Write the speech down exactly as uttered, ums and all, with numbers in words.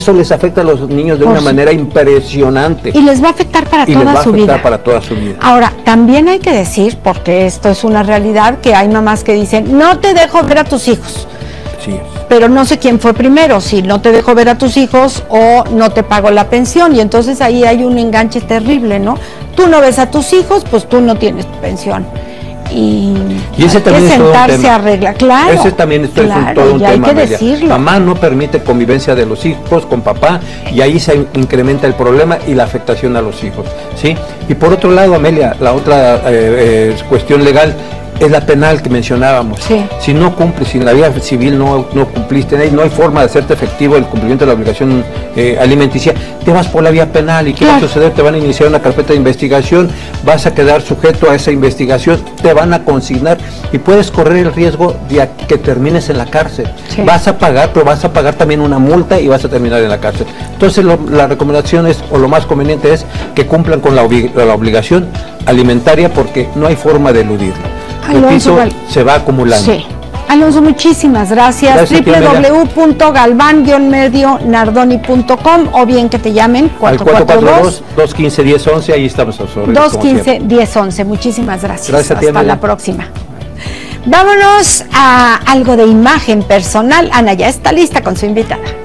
Eso les afecta a los niños de Por una sí. manera impresionante. Y les va a afectar para y toda les va a su afectar vida. para toda su vida. Ahora, también hay que decir, porque esto es una realidad, que hay mamás que dicen, no te dejo ver a tus hijos. Sí. Pero no sé quién fue primero, si no te dejo ver a tus hijos o no te pago la pensión, y entonces ahí hay un enganche terrible, ¿no? Tú no ves a tus hijos, pues tú no tienes pensión. Y, y ese hay también que es todo un sentarse tema. a arreglar, claro. Ese también es claro, todo un y tema. hay que Amelia. decirlo. Mamá no permite convivencia de los hijos con papá y ahí se incrementa el problema y la afectación a los hijos, ¿sí? Y por otro lado, Amelia, la otra eh, eh, cuestión legal es la penal que mencionábamos. Sí. Si no cumples, si en la vida civil no, no cumpliste, no hay forma de hacerte efectivo el cumplimiento de la obligación eh, alimenticia, te vas por la vía penal. ¿Y qué claro. va a suceder? Te van a iniciar una carpeta de investigación, vas a quedar sujeto a esa investigación, te van a consignar y puedes correr el riesgo de que termines en la cárcel. Sí. Vas a pagar, pero vas a pagar también una multa y vas a terminar en la cárcel. Entonces lo, la recomendación es, o lo más conveniente es, que cumplan con la, la obligación alimentaria porque no hay forma de eludirla. Alonso, Repito, se va acumulando. Sí. Alonso, muchísimas gracias. doble u doble u doble u punto galván guión medio nardoni punto com o bien que te llamen cuatro cuatro dos, dos uno cinco, uno cero uno uno, ahí estamos a sobre. dos uno cinco, uno cero uno uno. Muchísimas gracias. Gracias a ti, Hasta Amelia. la próxima. Vámonos a algo de imagen personal. Ana ya está lista con su invitada.